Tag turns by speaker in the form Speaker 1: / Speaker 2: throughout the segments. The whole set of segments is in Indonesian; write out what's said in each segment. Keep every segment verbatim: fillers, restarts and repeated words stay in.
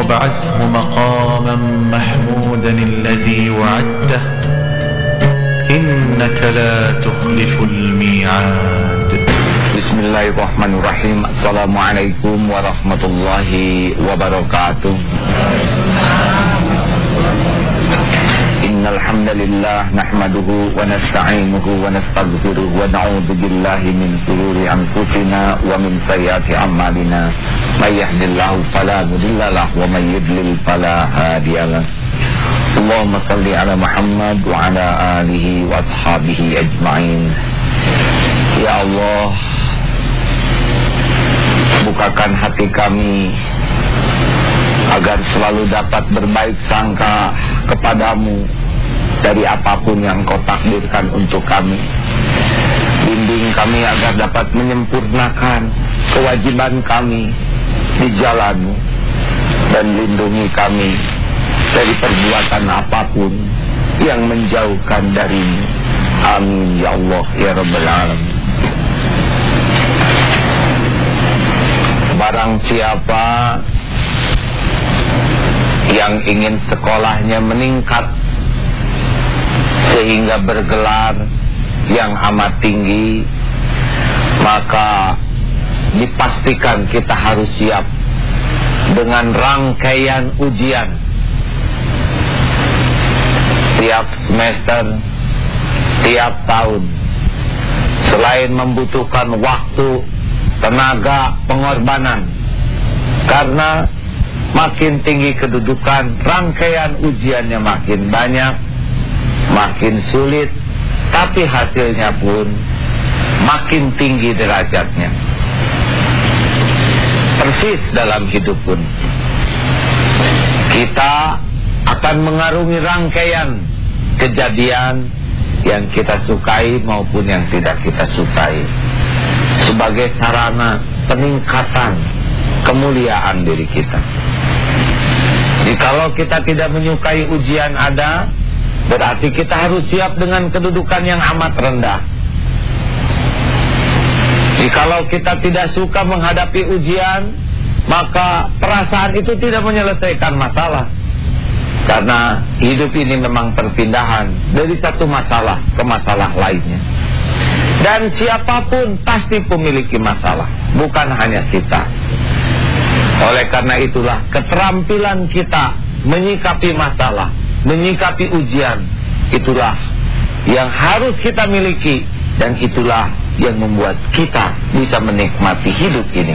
Speaker 1: وابعثه مقاما محمودا الذي وعدته إنك لا تخلف الميعاد.
Speaker 2: بسم الله الرحمن الرحيم. السلام عليكم ورحمة الله وبركاته. إن الحمد لله نحمده ونستعينه ونستغفره ونعوذ بالله من شرور أنفسنا ومن سيئات أعمالنا من يهد الله فلا مضل له ومن يضلل فلا هادي له. اللهم صل على محمد وعلى آله وأصحابه أجمعين. Ya Allah, bukakan hati kami agar selalu dapat berbaik sangka kepadamu dari apapun yang kau takdirkan untuk kami. Bimbing kami agar dapat menyempurnakan kewajiban kami di jalan-Mu, dan lindungi kami dari perbuatan apapun yang menjauhkan dari-Mu. Amin ya Allah ya Rabbal Alamin. Barang siapa yang ingin sekolahnya meningkat sehingga bergelar yang amat tinggi, maka dipastikan kita harus siap dengan rangkaian ujian tiap semester, tiap tahun. Selain membutuhkan waktu, tenaga, pengorbanan, karena makin tinggi kedudukan, rangkaian ujiannya makin banyak, makin sulit, tapi hasilnya pun makin tinggi derajatnya. Persis dalam hidup pun kita akan mengarungi rangkaian kejadian yang kita sukai maupun yang tidak kita sukai, sebagai sarana peningkatan kemuliaan diri kita. Jikalau kita tidak menyukai ujian ada, berarti kita harus siap dengan kedudukan yang amat rendah. Jikalau kita tidak suka menghadapi ujian, maka perasaan itu tidak menyelesaikan masalah. Karena hidup ini memang perpindahan dari satu masalah ke masalah lainnya. Dan siapapun pasti memiliki masalah, bukan hanya kita. Oleh karena itulah keterampilan kita menyikapi masalah, menyikapi ujian, itulah yang harus kita miliki, dan itulah yang membuat kita bisa menikmati hidup ini.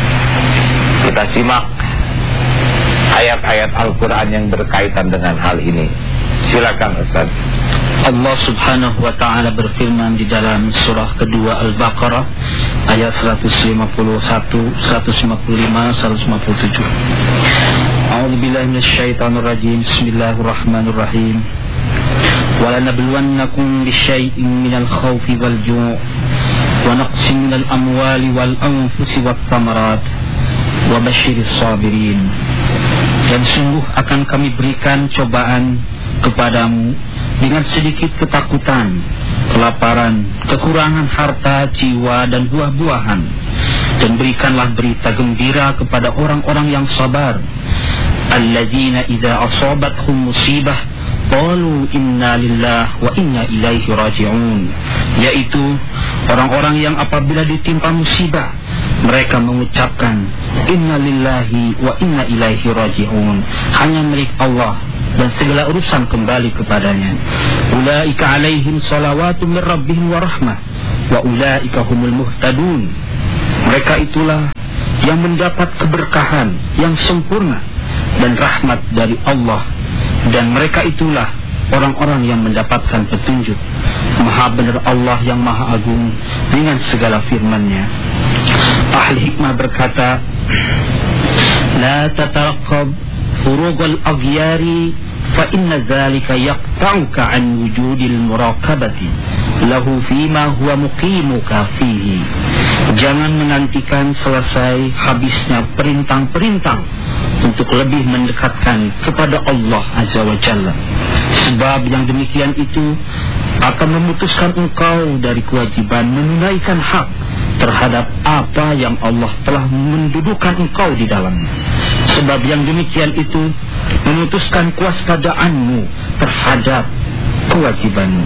Speaker 2: Kita simak ayat-ayat Al-Quran yang berkaitan dengan hal ini. Silakan Ustaz.
Speaker 3: Allah subhanahu wa ta'ala berfirman di dalam surah kedua Al-Baqarah ayat seratus lima puluh satu, seratus lima puluh lima, seratus lima puluh tujuh. A'udzubillahi minasyaitonir rajim. Bismillahirrahmanirrahim. وَلَنَبْلُوَنَّكُمْ بِشَيْءٍ مِنَ الْخَوْفِ وَالْجُوعِ وَنَقْصٍ مِنَ الْأَمْوَالِ وَالْأَنفُسِ وَالثَّمَرَاتِ وَبَشِّرِ الصَّابِرِينَ. Dan sungguh akan kami berikan cobaan kepadamu dengan sedikit ketakutan, kelaparan, kekurangan harta, jiwa, dan buah-buahan. Dan berikanlah berita gembira kepada orang-orang yang sabar. Alladzina idza asabathum musibah qalu inna lillahi wa inna ilaihi raji'un. Yaitu orang-orang yang apabila ditimpa musibah, mereka mengucapkan inna lillahi wa inna ilaihi raji'un, hanya milik Allah dan segala urusan kembali kepadanya. Ulaika alaihim salawatu min rabbihim wa rahmah wa ulaika humul muhtadun. Mereka itulah yang mendapat keberkahan yang sempurna dan rahmat dari Allah, dan mereka itulah orang-orang yang mendapatkan petunjuk. Maha benar Allah yang maha agung dengan segala firman-Nya. Ahli hikmah berkata, la tatarqab furugal aghyari fa inna dhalika yaqta'uka an wujudil muraqabati lahu fima huwa muqimuka fihi. Jangan menantikan selesai habisnya perintang-perintang untuk lebih mendekatkan kepada Allah Azza wa Jalla, sebab yang demikian itu akan memutuskan engkau dari kewajiban menunaikan hak terhadap apa yang Allah telah mendudukan engkau di dalamnya. Sebab yang demikian itu memutuskan kewaspadaanmu terhadap kewajibanmu.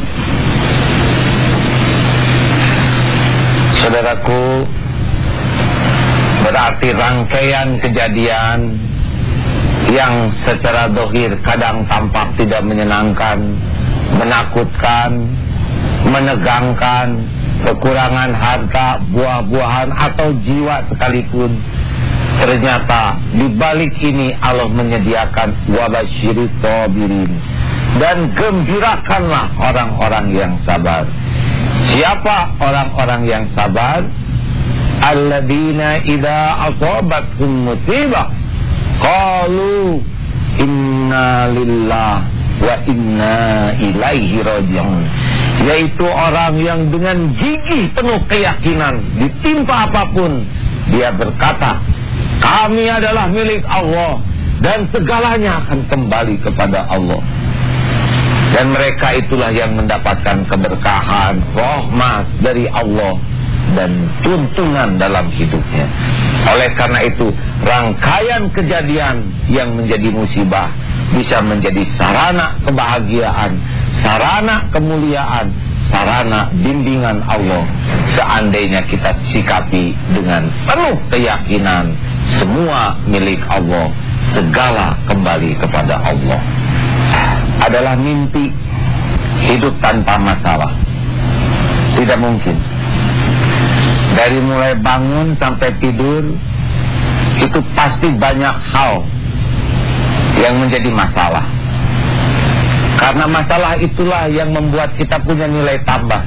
Speaker 2: Saudaraku, berarti rangkaian kejadian yang secara dohir kadang tampak tidak menyenangkan, menakutkan, menegangkan, kekurangan harta, buah-buahan atau jiwa sekalipun, ternyata di balik ini Allah menyediakan wabasyirit sabirin, dan gembirakanlah orang-orang yang sabar. Siapa orang-orang yang sabar? Alladzina idza asabathum musibah qalu inna lillahi wa inna ilaihi raji'un. Yaitu orang yang dengan gigih penuh keyakinan ditimpa apapun, dia berkata, kami adalah milik Allah dan segalanya akan kembali kepada Allah. Dan mereka itulah yang mendapatkan keberkahan, rahmat dari Allah dan tuntunan dalam hidupnya. Oleh karena itu, rangkaian kejadian yang menjadi musibah bisa menjadi sarana kebahagiaan, sarana kemuliaan, sarana bimbingan Allah, seandainya kita sikapi dengan penuh keyakinan semua milik Allah, segala kembali kepada Allah. Adalah mimpi hidup tanpa masalah. Tidak mungkin. Dari mulai bangun sampai tidur, itu pasti banyak hal yang menjadi masalah. Karena masalah itulah yang membuat kita punya nilai tambah.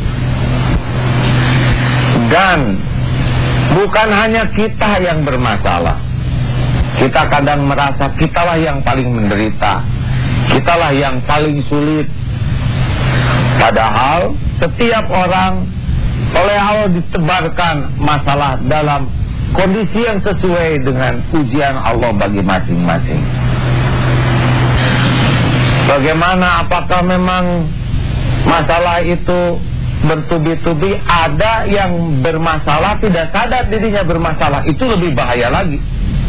Speaker 2: Dan bukan hanya kita yang bermasalah. Kita kadang merasa kitalah yang paling menderita, kitalah yang paling sulit. Padahal setiap orang oleh Allah ditebarkan masalah dalam kondisi yang sesuai dengan ujian Allah bagi masing-masing. Bagaimana, apakah memang masalah itu bertubi-tubi? Ada yang bermasalah tidak sadar dirinya bermasalah, itu lebih bahaya lagi.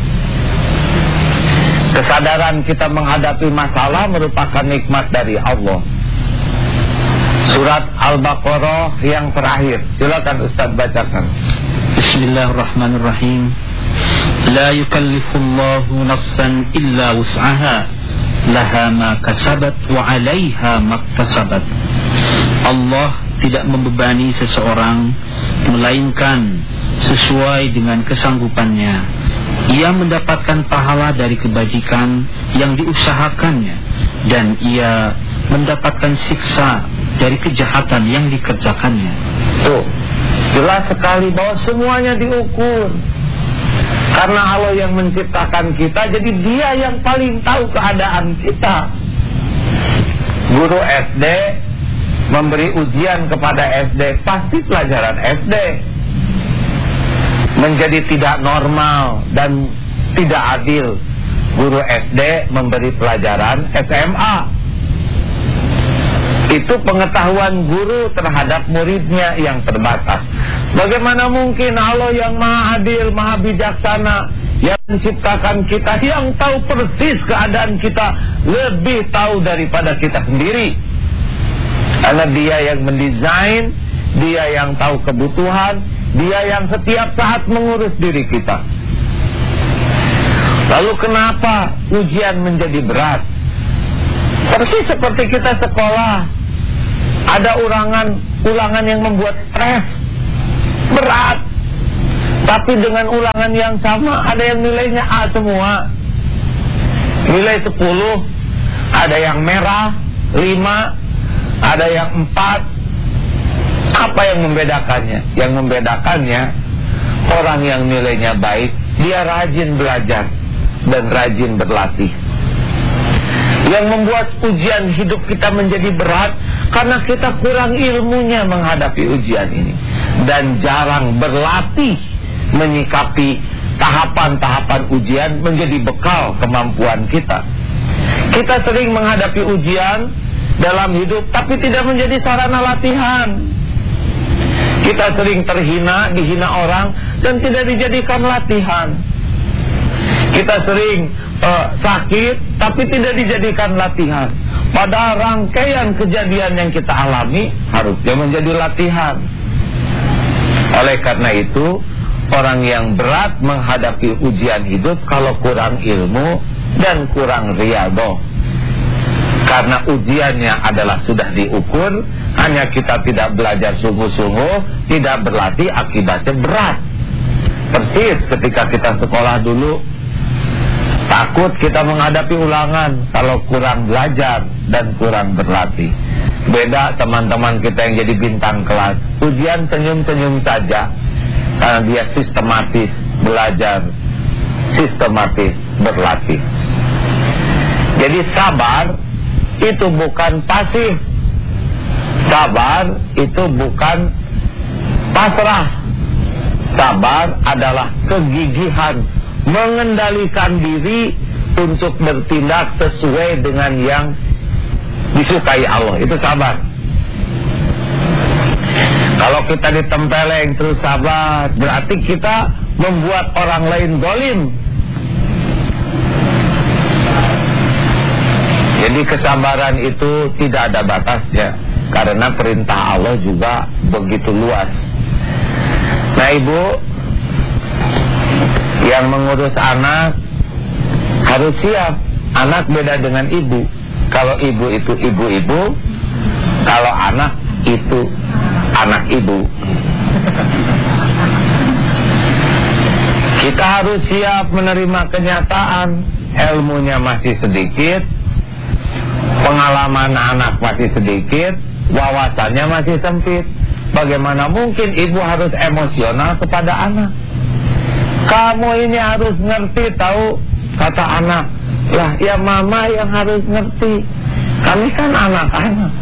Speaker 2: Kesadaran kita menghadapi masalah merupakan nikmat dari Allah. Surat Al-Baqarah yang terakhir, silakan Ustaz bacakan.
Speaker 3: Bismillahirrahmanirrahim. La yukallifullahu nafsan illa wus'aha, laha ma kasabat wa 'alaiha maktasabat. Allah tidak membebani seseorang melainkan sesuai dengan kesanggupannya. Ia mendapatkan pahala dari kebajikan yang diusahakannya, dan ia mendapatkan siksa dari kejahatan yang dikerjakannya.
Speaker 2: Tuh, jelas sekali bahwa semuanya diukur. Karena Allah yang menciptakan kita, jadi dia yang paling tahu keadaan kita. Guru S D memberi ujian kepada S D, pasti pelajaran S D menjadi tidak normal dan tidak adil. Guru S D memberi pelajaran S M A, itu pengetahuan guru terhadap muridnya yang terbatas. Bagaimana mungkin Allah yang maha adil, maha bijaksana, yang menciptakan kita, yang tahu persis keadaan kita, lebih tahu daripada kita sendiri. Karena dia yang mendesain, dia yang tahu kebutuhan, dia yang setiap saat mengurus diri kita. Lalu kenapa ujian menjadi berat? Persis seperti kita sekolah, ada ulangan ulangan yang membuat stres, berat. Tapi dengan ulangan yang sama, ada yang nilainya A semua, nilai sepuluh, ada yang merah lima, ada yang empat. Apa yang membedakannya? Yang membedakannya, orang yang nilainya baik, dia rajin belajar dan rajin berlatih. Yang membuat ujian hidup kita menjadi berat karena kita kurang ilmunya menghadapi ujian ini, dan jarang berlatih menyikapi tahapan-tahapan ujian menjadi bekal kemampuan kita. Kita sering menghadapi ujian dalam hidup tapi tidak menjadi sarana latihan. Kita sering terhina, dihina orang, dan tidak dijadikan latihan. Kita sering uh, sakit tapi tidak dijadikan latihan. Pada rangkaian kejadian yang kita alami harusnya menjadi latihan. Oleh karena itu, orang yang berat menghadapi ujian hidup kalau kurang ilmu dan kurang riyadhah. Karena ujiannya adalah sudah diukur, hanya kita tidak belajar sungguh-sungguh, tidak berlatih, akibatnya berat. Persis ketika kita sekolah dulu, takut kita menghadapi ulangan kalau kurang belajar dan kurang berlatih. Beda teman-teman kita yang jadi bintang kelas, ujian senyum-senyum saja, karena dia sistematis belajar, sistematis berlatih. Jadi sabar itu bukan pasif, sabar itu bukan pasrah. Sabar adalah kegigihan mengendalikan diri untuk bertindak sesuai dengan yang disukai Allah. Itu sabar. Kalau kita ditempeleng terus sabar, berarti kita membuat orang lain zalim. Jadi kesabaran itu tidak ada batasnya, karena perintah Allah juga begitu luas. Nah, ibu yang mengurus anak harus siap. Anak beda dengan ibu. Kalau ibu itu ibu-ibu, kalau anak itu anak ibu. Kita harus siap menerima kenyataan. Ilmunya masih sedikit, pengalaman anak masih sedikit, wawasannya masih sempit. Bagaimana mungkin ibu harus emosional kepada anak? Kamu ini harus ngerti, tahu, kata anak. Lah, ya mama yang harus ngerti. Kami kan anak-anak.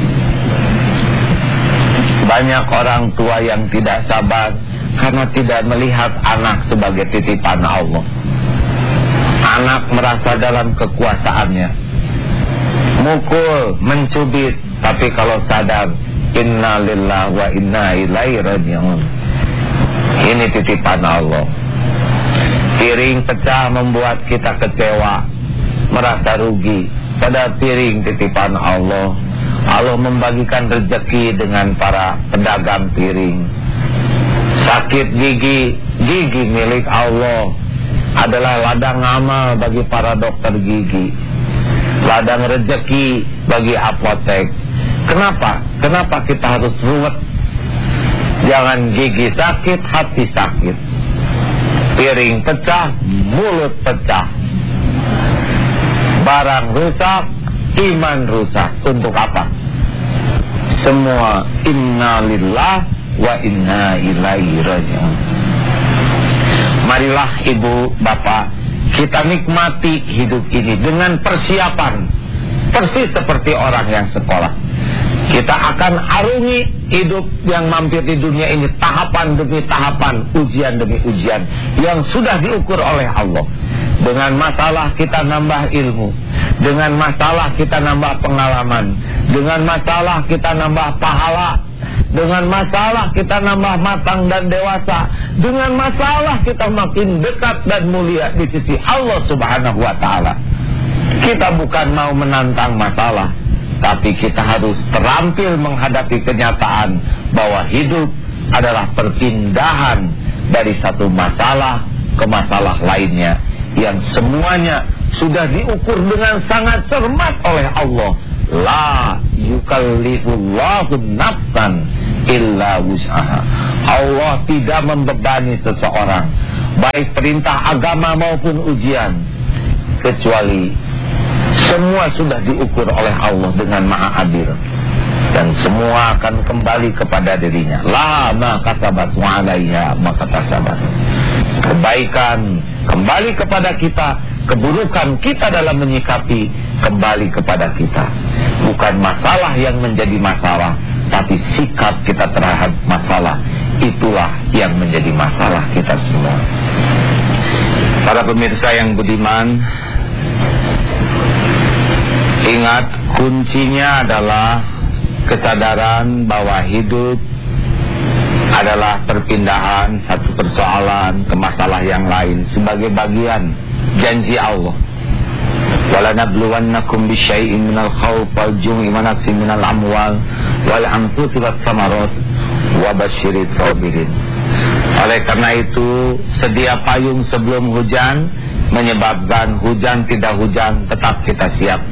Speaker 2: Banyak orang tua yang tidak sabar karena tidak melihat anak sebagai titipan Allah. Anak merasa dalam kekuasaannya, mukul, mencubit, tapi kalau sadar, inna lillahi wa inna ilaihi raji'un. Ini titipan Allah. Piring pecah membuat kita kecewa, merasa rugi. Pada piring titipan Allah. Allah membagikan rezeki dengan para pedagang piring. Sakit gigi, gigi milik Allah adalah ladang amal bagi para dokter gigi, ladang rezeki bagi apotek. Kenapa? Kenapa kita harus ruwet? Jangan gigi sakit, hati sakit. Piring pecah, mulut pecah. Barang rusak, iman rusak. Untuk apa? Semua inna lillah wa inna ilaihi raji'un. Marilah ibu, bapak, kita nikmati hidup ini dengan persiapan, persis seperti orang yang sekolah. Kita akan arungi hidup yang mampir di dunia ini, tahapan demi tahapan, ujian demi ujian yang sudah diukur oleh Allah. Dengan masalah kita nambah ilmu, dengan masalah kita nambah pengalaman, dengan masalah kita nambah pahala, dengan masalah kita nambah matang dan dewasa, dengan masalah kita makin dekat dan mulia di sisi Allah Subhanahu wa ta'ala. Kita bukan mau menantang masalah, tapi kita harus terampil menghadapi kenyataan bahwa hidup adalah perpindahan dari satu masalah ke masalah lainnya, yang semuanya sudah diukur dengan sangat cermat oleh Allah. La yukallifullahu nafsan illa wus'aha. Allah tidak membebani seseorang, baik perintah agama maupun ujian, kecuali semua sudah diukur oleh Allah dengan maha adil, dan semua akan kembali kepada dirinya. La ma kasabat wa 'alaiha ma kasabat. Kebaikan kembali kepada kita, keburukan kita dalam menyikapi kembali kepada kita. Bukan masalah yang menjadi masalah, tapi sikap kita terhadap masalah, itulah yang menjadi masalah kita semua. Para pemirsa yang budiman, ingat, kuncinya adalah kesadaran bahwa hidup adalah perpindahan satu persoalan ke masalah yang lain sebagai bagian janji Allah. وَلَنَبْلُوَنَّكُمْ بِشَيْءٍ مِنَ الْخَوْفِ وَالْجُوعِ وَنَقْصٍ مِنَ الْأَمْوَالِ وَالْأَنْفُسِ وَالثَّمَرَاتِ وَبَشِّرِ الصَّابِرِينَ. Oleh karena itu, sedia payung sebelum hujan menyebabkan hujan tidak hujan, tetap kita siap.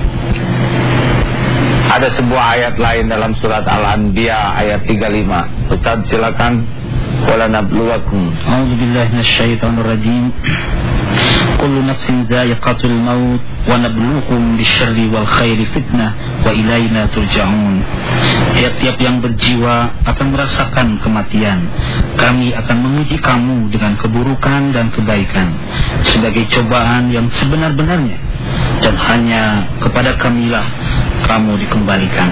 Speaker 2: Ada sebuah ayat lain dalam surat Al-Anbiya ayat tiga puluh lima. Ustaz silakan. وَلَنَبْلُوَكُمْ
Speaker 3: أعوذ بالله من الشيطان الرجيم كل نفس ذائقة الموت ونبلوكم بالشر والخير فتنة وإلينا ترجعون. Tiap-tiap yang berjiwa akan merasakan kematian. Kami akan menguji kamu dengan keburukan dan kebaikan sebagai cobaan yang sebenar-benarnya, dan hanya kepada kamilah kamu dikembalikan.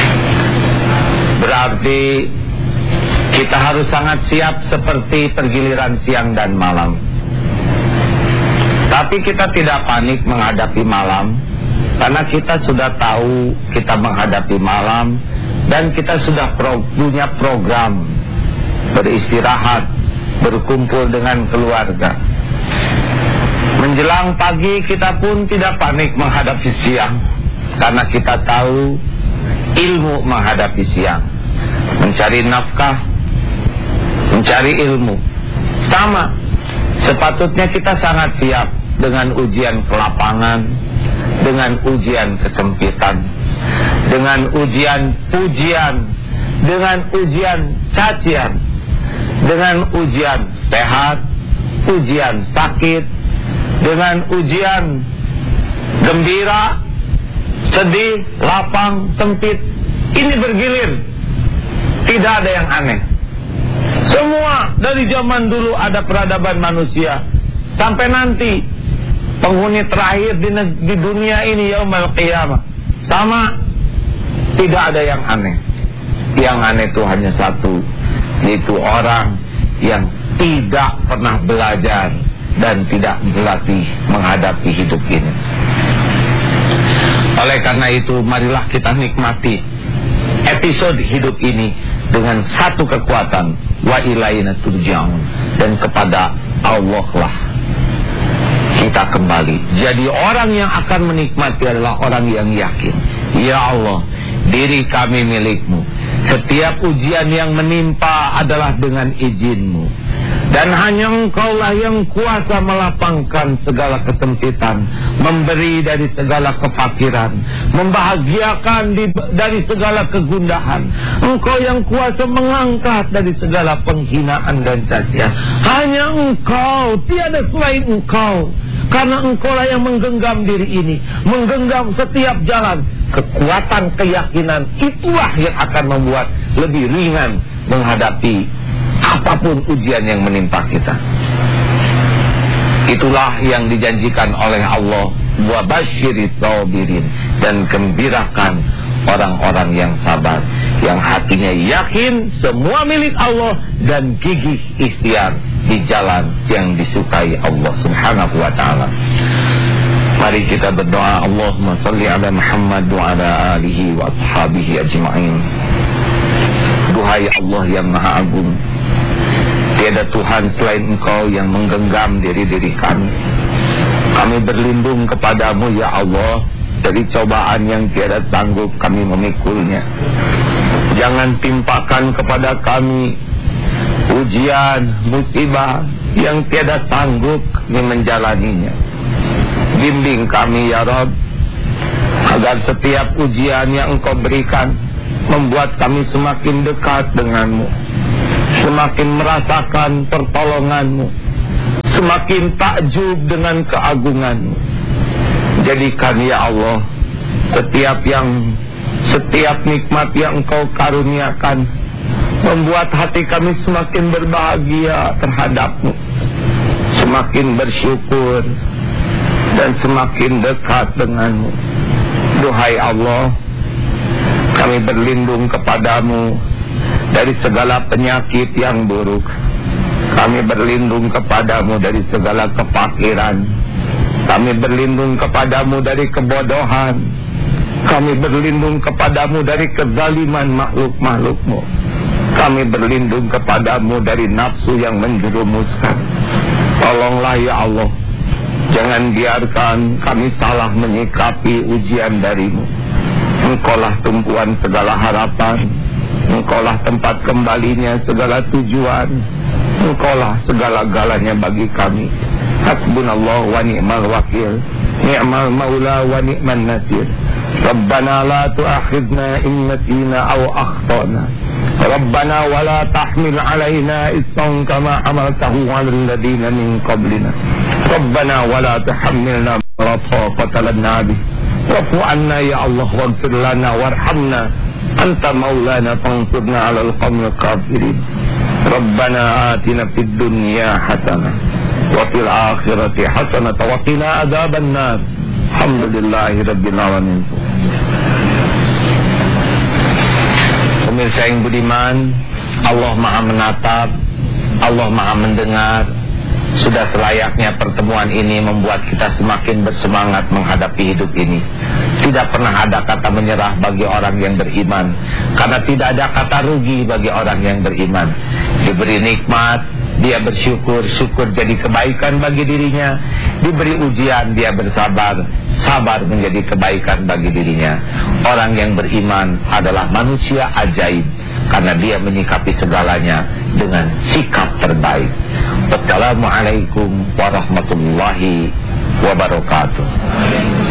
Speaker 2: Berarti kita harus sangat siap seperti pergiliran siang dan malam. Tapi kita tidak panik menghadapi malam, karena kita sudah tahu kita menghadapi malam, dan kita sudah pro, punya program beristirahat, berkumpul dengan keluarga. Menjelang pagi kita pun tidak panik menghadapi siang, karena kita tahu ilmu menghadapi siang. Mencari nafkah, mencari ilmu. Sama, sepatutnya kita sangat siap dengan ujian kelapangan, dengan ujian kesempitan, dengan ujian pujian, dengan ujian cacian, dengan ujian sehat, ujian sakit, dengan ujian gembira, sedih, lapang, sempit. Ini bergilir, tidak ada yang aneh. Semua dari zaman dulu ada peradaban manusia, sampai nanti penghuni terakhir di, di dunia ini yaumul qiyamah sama, tidak ada yang aneh. Yang aneh itu hanya satu, yaitu orang yang tidak pernah belajar dan tidak berlatih menghadapi hidup ini. Oleh karena itu, marilah kita nikmati episode hidup ini dengan satu kekuatan, wa ilaina turja'un, dan kepada Allah lah kita kembali. Jadi orang yang akan menikmati adalah orang yang yakin, ya Allah, diri kami milikmu. Setiap ujian yang menimpa adalah dengan izin-Mu, dan hanya Engkaulah yang kuasa melapangkan segala kesempitan, memberi dari segala kefakiran, membahagiakan di, dari segala kegundahan. Engkau yang kuasa mengangkat dari segala penghinaan dan cacian. Hanya Engkau, tiada selain Engkau. Karena Engkaulah yang menggenggam diri ini, menggenggam setiap jalan. Kekuatan keyakinan itulah yang akan membuat lebih ringan menghadapi apapun ujian yang menimpa kita. Itulah yang dijanjikan oleh Allah, wa basyiris sabirin, dan gembirakan orang-orang yang sabar, yang hatinya yakin semua milik Allah dan gigih ikhtiar di jalan yang disukai Allah Subhanahu wa taala. Mari kita berdoa. Allahumma salli ala Muhammad wa ala alihi wa ashabihi ajma'in. Duhai Allah yang Maha Agung, tiada Tuhan selain Engkau yang menggenggam diri-diri kami. Kami berlindung kepadamu ya Allah dari cobaan yang tiada sanggup kami memikulnya. Jangan timpakan kepada kami ujian, musibah yang tiada sanggup kami menjalaninya. Bimbing kami ya Rabb, agar setiap ujian yang Engkau berikan membuat kami semakin dekat denganmu, semakin merasakan pertolonganmu, semakin takjub dengan keagunganmu. Jadikan ya Allah setiap yang setiap nikmat yang Engkau karuniakan membuat hati kami semakin berbahagia terhadapmu, semakin bersyukur dan semakin dekat denganmu. Duhai Allah, kami berlindung kepadamu dari segala penyakit yang buruk. Kami berlindung kepadamu dari segala kefakiran. Kami berlindung kepadamu dari kebodohan. Kami berlindung kepadamu dari kezaliman makhluk-makhlukmu. Kami berlindung kepadamu dari nafsu yang menjerumuskan. Tolonglah ya Allah, Jangan biarkan kami salah menyikapi ujian darimu. Engkaulah tumpuan segala harapan, Engkaulah tempat kembalinya segala tujuan, Engkaulah segala-galanya bagi kami. Hasbunallah wa ni'mal wakil, ni'mal maula wa ni'man nasir. Rabbana la tu'akhidna in nasina aw akhtana. Rabbana wa la tahmil alaina isran kama hamaltahu 'alal ladina min qablina. Rabbana wa la tuhammilna ma la taqata lana bih. Wa'fu 'anna ya Allah waghfir lana warhamna. Anta maulana fansurna 'alal qawmil kafirin. Rabbana atina fid dunya hasanah wa fil akhirati hasanah wa qina adzaban nar. Alhamdulillahi rabbil alamin. Pemirsa yang budiman, Allah Maha menatap, Allah Maha mendengar. Sudah selayaknya pertemuan ini membuat kita semakin bersemangat menghadapi hidup ini. Tidak pernah ada kata menyerah bagi orang yang beriman, karena tidak ada kata rugi bagi orang yang beriman. Diberi nikmat, dia bersyukur, syukur jadi kebaikan bagi dirinya. Diberi ujian, dia bersabar, sabar menjadi kebaikan bagi dirinya. Orang yang beriman adalah manusia ajaib, karena dia menyikapi segalanya dengan sikap terbaik. Wassalamualaikum warahmatullahi wabarakatuh.